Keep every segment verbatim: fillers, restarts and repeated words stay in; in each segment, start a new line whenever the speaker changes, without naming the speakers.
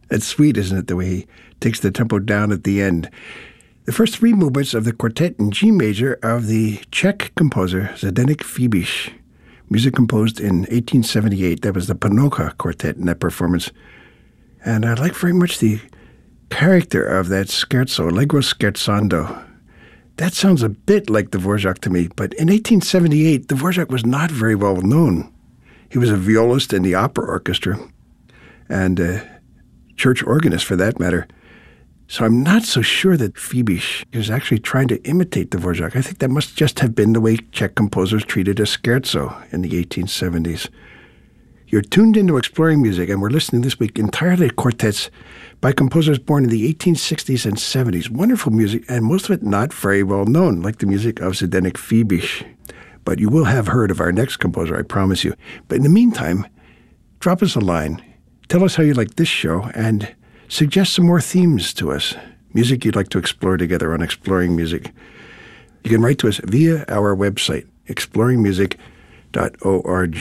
It's sweet, isn't it, the way he takes the tempo down at the end. The first three movements of the quartet in G major of the Czech composer Zdeněk Fibiš. Music composed in eighteen seventy-eight. That was the Ponoka Quartet in that performance. And I like very much the character of that scherzo, Allegro scherzando. That sounds a bit like Dvorak to me, but in eighteen seventy-eight, Dvorak was not very well known. He was a violist in the opera orchestra and a church organist for that matter. So I'm not so sure that Fibiš is actually trying to imitate Dvorak. I think that must just have been the way Czech composers treated a scherzo in the eighteen seventies. You're tuned into Exploring Music, and we're listening this week entirely to quartets by composers born in the eighteen sixties and seventies. Wonderful music, and most of it not very well known, like the music of Zdeněk Fibiš. But you will have heard of our next composer, I promise you. But in the meantime, drop us a line. Tell us how you like this show, and suggest some more themes to us, music you'd like to explore together on Exploring Music. You can write to us via our website, exploring music dot org.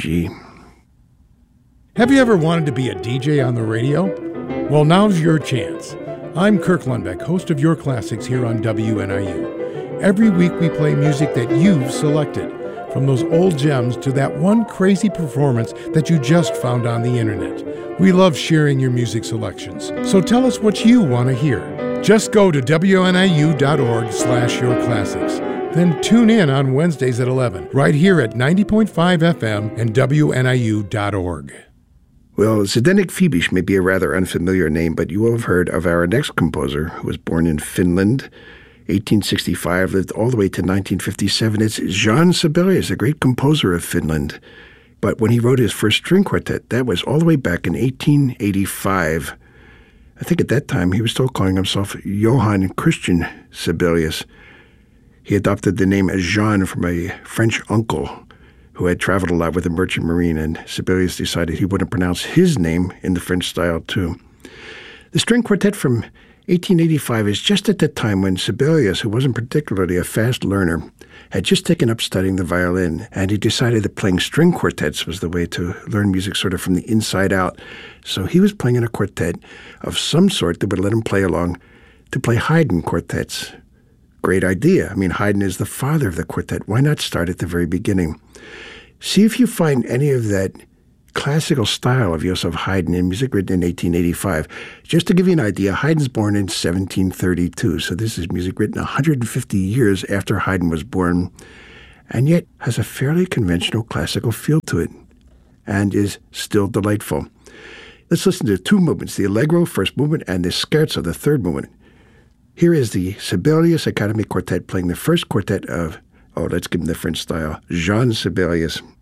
Have you ever wanted to be a D J on the radio? Well, now's your chance. I'm Kirk Lundbeck, host of Your Classics here on W N I U. Every week we play music that you've selected, from those old gems to that one crazy performance that you just found on the internet. We love sharing your music selections, so tell us what you want to hear. Just go to W N I U dot org slash your classics. Then tune in on Wednesdays at eleven, right here at ninety point five F M and W N I U dot org.
Well, Zdeněk Fibiš may be a rather unfamiliar name, but you will have heard of our next composer, who was born in Finland, eighteen sixty-five, lived all the way to nineteen fifty-seven. It's Jean Sibelius, a great composer of Finland. But when he wrote his first string quartet, that was all the way back in eighteen eighty-five. I think at that time he was still calling himself Johann Christian Sibelius. He adopted the name Jean from a French uncle who had traveled a lot with a merchant marine, and Sibelius decided he wouldn't pronounce his name in the French style, too. The string quartet from eighteen eighty-five is just at the time when Sibelius, who wasn't particularly a fast learner, had just taken up studying the violin, and he decided that playing string quartets was the way to learn music sort of from the inside out. So he was playing in a quartet of some sort that would let him play along to play Haydn quartets. Great idea. I mean, Haydn is the father of the quartet. Why not start at the very beginning? See if you find any of that classical style of Joseph Haydn in music written in eighteen eighty-five. Just to give you an idea, Haydn's born in seventeen thirty-two, so this is music written one hundred fifty years after Haydn was born, and yet has a fairly conventional classical feel to it, and is still delightful. Let's listen to two movements, the Allegro, first movement, and the Scherzo, the third movement. Here is the Sibelius Academy Quartet playing the first quartet of, oh, let's give them the French style, Jean Sibelius.